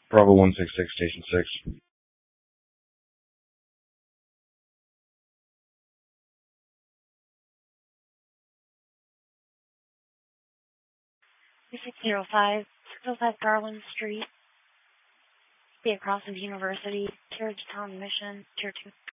Bravo 166, Station 6. Six zero five 605 Garland Street, be across from the University, Tier Town Mission, Tier 2.